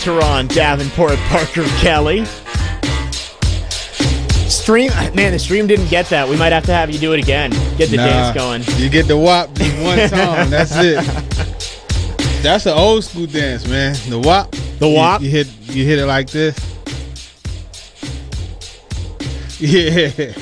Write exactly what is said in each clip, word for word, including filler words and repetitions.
Teron Davenport, Parker Kelly. Stream, man, the stream didn't get that. We might have to have you do it again. Get the nah, dance going. You get the W A P just one time. That's it. That's an old school dance, man. The W A P. The W A P. You, you hit, you hit it like this. Yeah.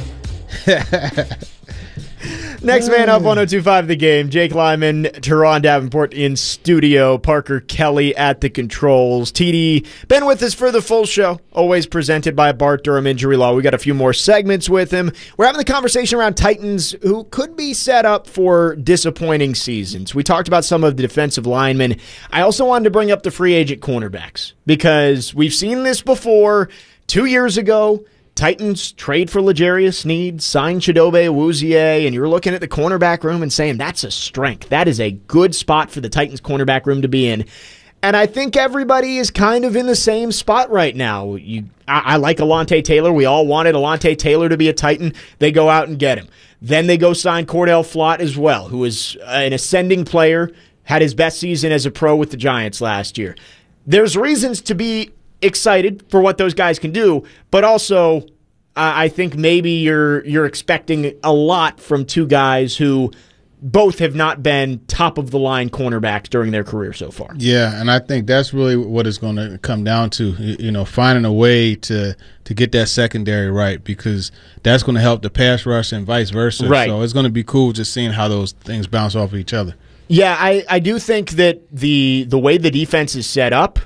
Next man up, one oh two point five The Game. Jake Lyman, Teron Davenport in studio. Parker Kelly at the controls. T D been with us for the full show. Always presented by Bart Durham Injury Law. We got a few more segments with him. We're having the conversation around Titans who could be set up for disappointing seasons. We talked about some of the defensive linemen. I also wanted to bring up the free agent cornerbacks because we've seen this before. Two years ago, Titans trade for L'Jarius Sneed, sign Chidobe Awuzie, and you're looking at the cornerback room and saying that's a strength. That is a good spot for the Titans cornerback room to be in. And I think everybody is kind of in the same spot right now. You, I, I like Alontae Taylor. We all wanted Alontae Taylor to be a Titan. They go out and get him. Then they go sign Cordell Flott as well, who is an ascending player, had his best season as a pro with the Giants last year. There's reasons to be excited for what those guys can do, but also uh, I think maybe you're you're expecting a lot from two guys who both have not been top of the line cornerbacks during their career so far. Yeah, and I think that's really what it's going to come down to, you know, finding a way to to get that secondary right, because that's going to help the pass rush and vice versa. Right. So it's going to be cool just seeing how those things bounce off of each other. Yeah, I, I do think that the the way the defense is set up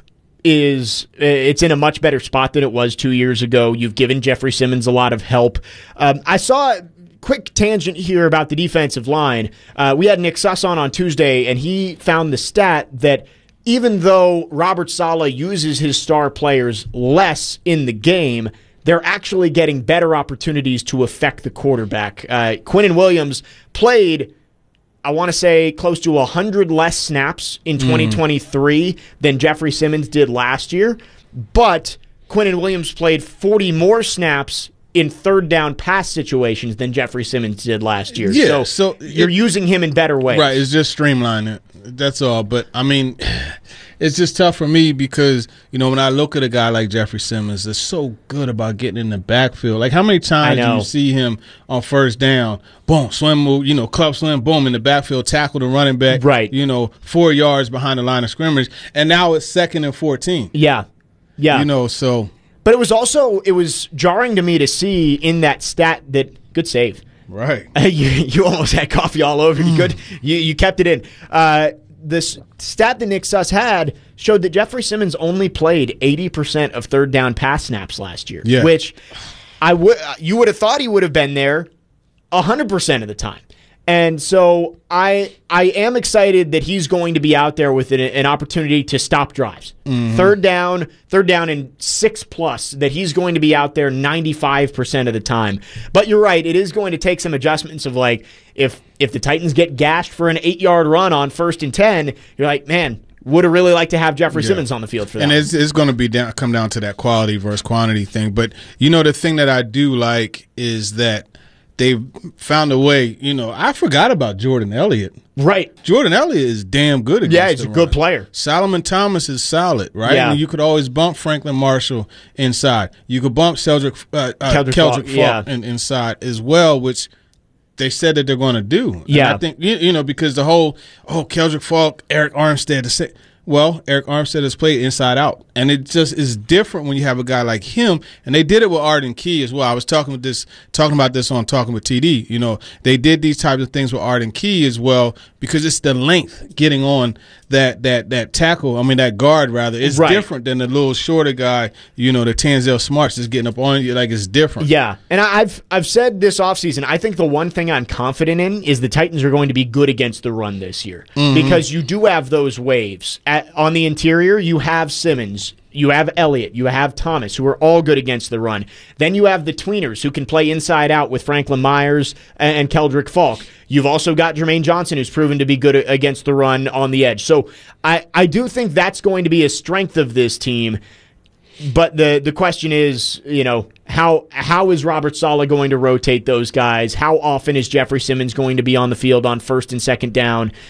is it's in a much better spot than it was two years ago. You've given Jeffrey Simmons a lot of help. Um, I saw a quick tangent here about the defensive line. Uh, we had Nick Suss on on Tuesday, and he found the stat that even though Robert Saleh uses his star players less in the game, they're actually getting better opportunities to affect the quarterback. Uh, Quinnen Williams played, I want to say, close to one hundred less snaps in twenty twenty-three mm. than Jeffrey Simmons did last year, but Quinnen Williams played forty more snaps in third down pass situations than Jeffrey Simmons did last year. Yeah, so, so you're it, using him in better ways. Right, it's just streamline it. That's all. But, I mean, it's just tough for me because, you know, when I look at a guy like Jeffrey Simmons, it's so good about getting in the backfield. Like, how many times do you see him on first down, boom, swim move, you know, club swim, boom, in the backfield, tackle the running back, right, you know, four yards behind the line of scrimmage, and now it's second and fourteen. Yeah, yeah. You know, so. But it was also, it was jarring to me to see in that stat that, good save. Right. you, you almost had coffee all over you. Good. You, you kept it in. Uh, this stat that Nick Suss had showed that Jeffrey Simmons only played eighty percent of third down pass snaps last year, yeah. which I would you would have thought he would have been there one hundred percent of the time. And so I I am excited that he's going to be out there with an, an opportunity to stop drives. Mm-hmm. Third down, third down and six plus, that he's going to be out there ninety-five percent of the time. But you're right, it is going to take some adjustments of like, if if the Titans get gashed for an eight-yard run on first and ten, you're like, man, would have really liked to have Jeffrey yeah. Simmons on the field for that. And it's, it's going to be down, come down to that quality versus quantity thing. But, you know, the thing that I do like is that they've found a way, you know, I forgot about Jordan Elliott. Right. Jordan Elliott is damn good against Yeah, he's the a good run. player. Solomon Thomas is solid, right? Yeah. And you could always bump Franklin Marshall inside. You could bump Celdrick, uh, uh, Keldrick Keldrick Falk, Falk yeah. in, inside as well, which they said that they're going to do. Yeah. And I think, you, you know, because the whole, oh, Keldrick Falk, Eric Armstead, to say, well, Eric Armstead has played inside out, and it just is different when you have a guy like him. And they did it with Arden Key as well. I was talking with this, talking about this on Talking with T D. You know, they did these types of things with Arden Key as well because it's the length getting on that that that tackle. I mean, that guard rather. It's right. different than the little shorter guy. You know, the Tanzel Smarts is getting up on you. Like, it's different. Yeah, and I've I've said this offseason, I think the one thing I'm confident in is the Titans are going to be good against the run this year mm-hmm. because you do have those waves. At, on the interior, you have Simmons, you have Elliott, you have Thomas, who are all good against the run. Then you have the tweeners who can play inside out with Franklin Myers and, and Keldrick Falk. You've also got Jermaine Johnson, who's proven to be good against the run on the edge. So I, I do think that's going to be a strength of this team. But the, the question is, you know, how how is Robert Saleh going to rotate those guys? How often is Jeffrey Simmons going to be on the field on first and second down?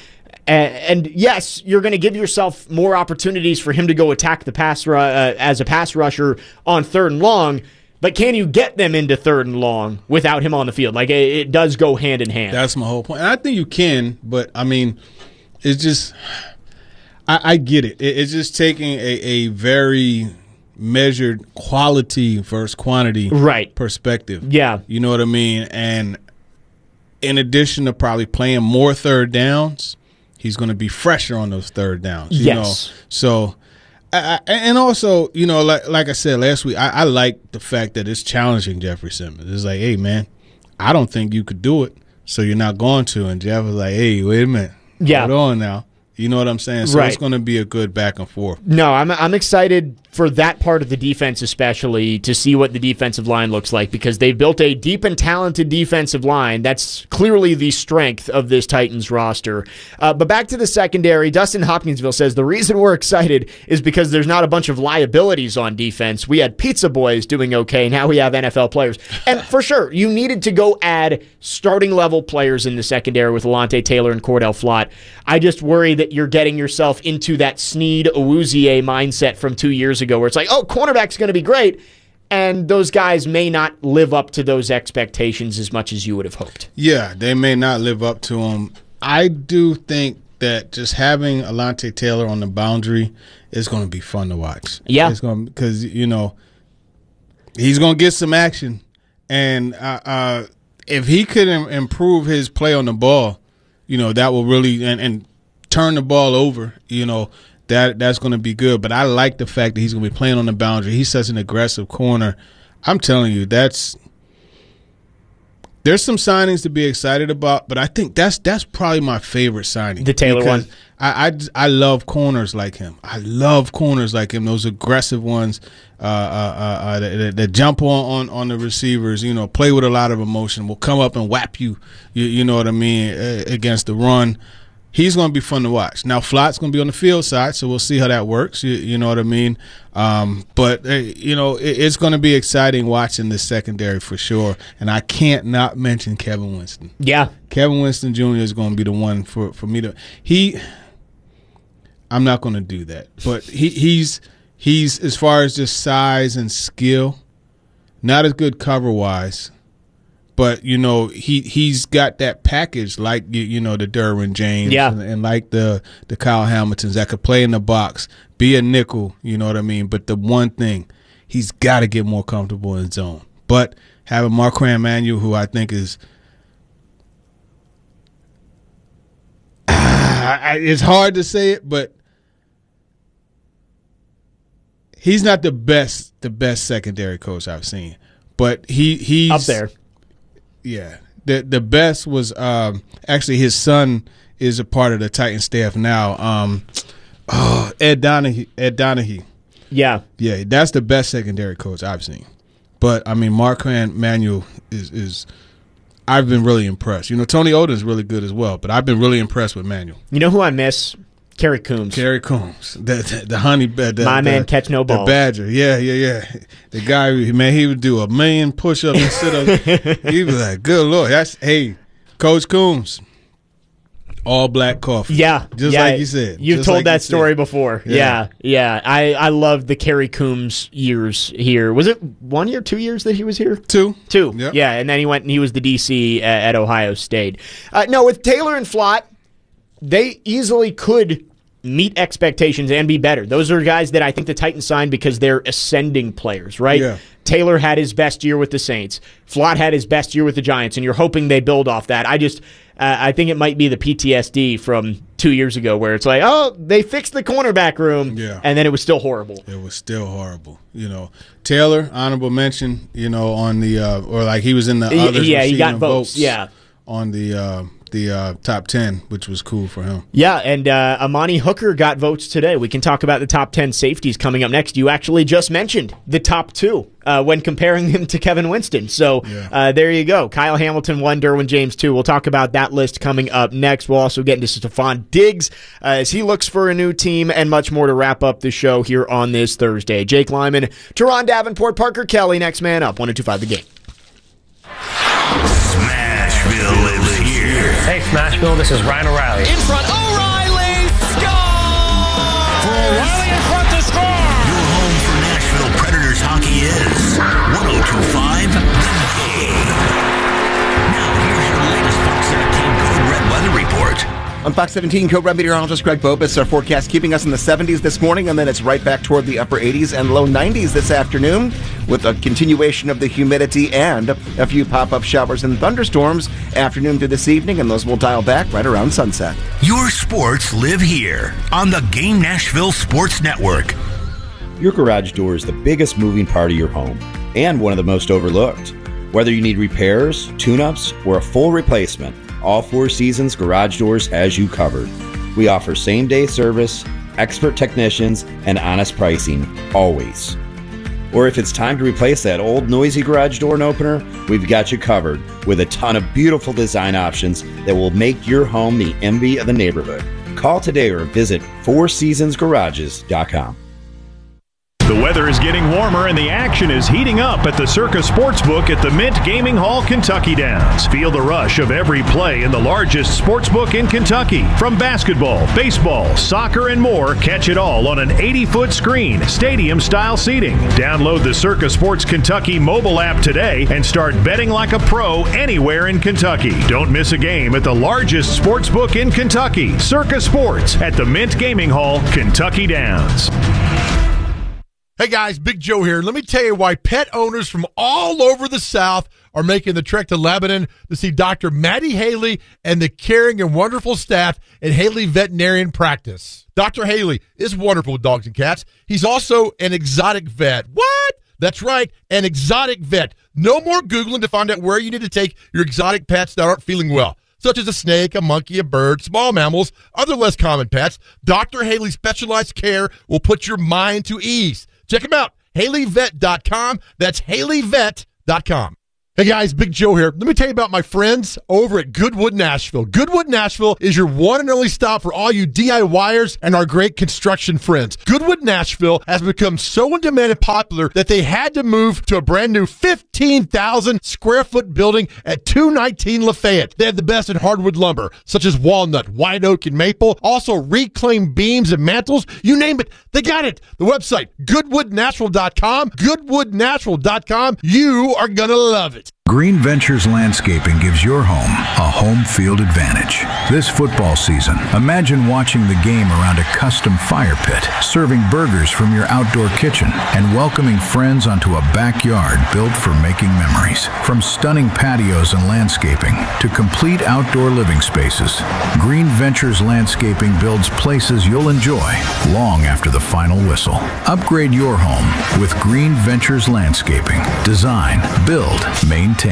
And, and yes, you're going to give yourself more opportunities for him to go attack the pass ru- uh, as a pass rusher on third and long. But can you get them into third and long without him on the field? Like, it, it does go hand in hand. That's my whole point. And I think you can, but, I mean, it's just I, – I get it. it. It's just taking a, a very measured quality versus quantity right. perspective. Yeah. You know what I mean? And in addition to probably playing more third downs, he's going to be fresher on those third downs. You yes. know? So – I, and also, you know, like like I said last week, I, I like the fact that it's challenging Jeffrey Simmons. It's like, hey, man, I don't think you could do it, so you're not going to. And Jeff was like, hey, wait a minute. Yeah. Hold on now. You know what I'm saying? So right. it's going to be a good back and forth. No, I'm I'm excited for that part of the defense especially to see what the defensive line looks like because they've built a deep and talented defensive line. That's clearly the strength of this Titans roster. Uh, but back to the secondary, Dustin Hopkinsville says the reason we're excited is because there's not a bunch of liabilities on defense. We had Pizza Boys doing okay. Now we have N F L players. And for sure, you needed to go add starting level players in the secondary with Alontae Taylor and Cordell Flott. I just worry that you're getting yourself into that Snead Awuzie mindset from two years ago where it's like, oh, cornerback's going to be great, and those guys may not live up to those expectations as much as you would have hoped. Yeah, they may not live up to them. I do think that just having Alontae Taylor on the boundary is going to be fun to watch. Yeah. It's going because, you know, he's going to get some action, and uh, uh, if he could im- improve his play on the ball, you know, that will really and, and turn the ball over, you know, that that's going to be good. But I like the fact that he's going to be playing on the boundary. He's such an aggressive corner. I'm telling you, that's there's some signings to be excited about, but I think that's that's probably my favorite signing. The Taylor one. I, I, I love corners like him. I love corners like him, those aggressive ones uh, uh, uh, uh, that, that jump on, on, on the receivers, you know, play with a lot of emotion, will come up and whap you, you, you know what I mean, uh, against the run. He's going to be fun to watch. Now, Flott's going to be on the field side, so we'll see how that works. You, you know what I mean? Um, but, uh, you know, it, it's going to be exciting watching this secondary for sure. And I can't not mention Kevin Winston. Yeah. Kevin Winston Junior is going to be the one for, for me to – he – I'm not going to do that. But he, he's, he's as far as just size and skill, not as good cover-wise. But, you know, he, he's got that package like, you, you know, the Derwin James yeah. and, and like the, the Kyle Hamiltons that could play in the box, be a nickel, you know what I mean? But the one thing, he's got to get more comfortable in zone. But having Marquand Manuel, who I think is uh, – it's hard to say it, but he's not the best the best secondary coach I've seen. But he he's – up there. Yeah, the the best was um, actually his son is a part of the Titan staff now. Um, oh, Ed Donahue. Ed Donahue. Yeah, yeah, that's the best secondary coach I've seen. But I mean, Marquand Manuel is is. I've been really impressed. You know, Tony Oden is really good as well, but I've been really impressed with Manuel. You know who I miss? Kerry Coombs. Kerry Coombs, the the, the honey, the, my the, man, catch no balls. The Badger, yeah, yeah, yeah. The guy, man, he would do a million push-ups and sit-ups. He was like, "Good Lord, that's hey, Coach Coombs, all black coffee." Yeah, just yeah, like you said. You've just told like that you story said. before. Yeah, Yeah, yeah. I I loved the Kerry Coombs years here. Was it one year, two years that he was here? Two, two. Yep. Yeah, and then he went and he was the D C at, at Ohio State. Uh, no, with Taylor and Flott, they easily could meet expectations and be better. Those are guys that I think the Titans signed because they're ascending players, right? Yeah. Taylor had his best year with the Saints. Flott had his best year with the Giants, and you're hoping they build off that. I just, uh, I think it might be the P T S D from two years ago where it's like, oh, they fixed the cornerback room, yeah. and then it was still horrible. It was still horrible. You know, Taylor, honorable mention, you know, on the, uh, or like he was in the others Yeah, he got votes, votes, yeah. on the, uh, the uh, top ten, which was cool for him. Yeah, and uh, Amani Hooker got votes today. We can talk about the top ten safeties coming up next. You actually just mentioned the top two uh, when comparing him to Kevin Winston. So yeah. uh, there you go. Kyle Hamilton one, Derwin James two. We'll talk about that list coming up next. We'll also get into Stephon Diggs uh, as he looks for a new team and much more to wrap up the show here on this Thursday. Jake Lyman, Teron Davenport, Parker Kelly, next man up. one oh two point five The Game. Smashville lives here. Hey, Smashville, this is Ryan O'Reilly. In front, O'Reilly! On Fox seventeen, co-rep meteorologist Greg Bopus, our forecast keeping us in the seventies this morning, and then it's right back toward the upper eighties and low nineties this afternoon, with a continuation of the humidity and a few pop-up showers and thunderstorms afternoon through this evening, and those will dial back right around sunset. Your sports live here on the Game Nashville Sports Network. Your garage door is the biggest moving part of your home and one of the most overlooked. Whether you need repairs, tune-ups, or a full replacement, all Four Seasons Garage Doors has you covered. We offer same-day service, expert technicians, and honest pricing, always. Or if it's time to replace that old noisy garage door opener, we've got you covered with a ton of beautiful design options that will make your home the envy of the neighborhood. Call today or visit four seasons garages dot com. The weather is getting warmer and the action is heating up at the Circa Sportsbook at the Mint Gaming Hall, Kentucky Downs. Feel the rush of every play in the largest sportsbook in Kentucky. From basketball, baseball, soccer, and more, catch it all on an eighty-foot screen, stadium-style seating. Download the Circa Sports Kentucky mobile app today and start betting like a pro anywhere in Kentucky. Don't miss a game at the largest sportsbook in Kentucky, Circa Sports at the Mint Gaming Hall, Kentucky Downs. Hey guys, Big Joe here. Let me tell you why pet owners from all over the South are making the trek to Lebanon to see Doctor Maddie Haley and the caring and wonderful staff at Haley Veterinarian Practice. Doctor Haley is wonderful with dogs and cats. He's also an exotic vet. What? That's right, an exotic vet. No more Googling to find out where you need to take your exotic pets that aren't feeling well, such as a snake, a monkey, a bird, small mammals, other less common pets. Doctor Haley's specialized care will put your mind to ease. Check him out, Haley Vet dot com. That's Haley Vet dot com. Hey guys, Big Joe here. Let me tell you about my friends over at Goodwood Nashville. Goodwood Nashville is your one and only stop for all you DIYers and our great construction friends. Goodwood Nashville has become so in demand and popular that they had to move to a brand new fifteen thousand square foot building at two nineteen Lafayette. They have the best in hardwood lumber, such as walnut, white oak, and maple. Also reclaimed beams and mantles. You name it, they got it. The website, goodwood natural dot com. goodwood natural dot com. You are going to love it. Green Ventures Landscaping gives your home a home field advantage. This football season, imagine watching the game around a custom fire pit, serving burgers from your outdoor kitchen, and welcoming friends onto a backyard built for making memories. From stunning patios and landscaping to complete outdoor living spaces, Green Ventures Landscaping builds places you'll enjoy long after the final whistle. Upgrade your home with Green Ventures Landscaping. Design, build, maintain.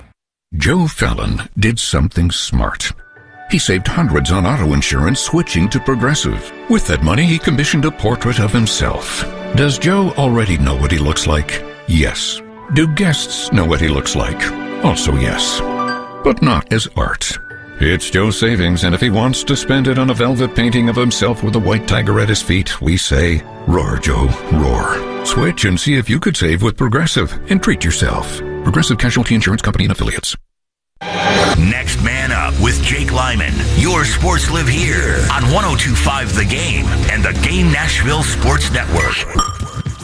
Joe Fallon did something smart. He saved hundreds on auto insurance switching to Progressive. With that money, he commissioned a portrait of himself. Does Joe already know what he looks like? Yes. Do guests know what he looks like? Also yes. But not as art. It's Joe's savings, and if he wants to spend it on a velvet painting of himself with a white tiger at his feet, we say, roar, Joe, roar. Switch and see if you could save with Progressive and treat yourself. Progressive Casualty Insurance Company and Affiliates. Next Man Up with Jake Lyman. Your sports live here on one oh two point five The Game and the Game Nashville Sports Network.